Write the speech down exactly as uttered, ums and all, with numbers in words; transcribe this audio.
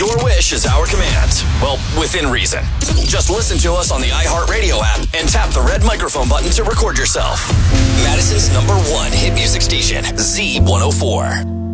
Your wish is our command. Well, within reason. Just listen to us on the iHeartRadio app and tap the red microphone button to record yourself. Madison's number one hit music station, Z one oh four.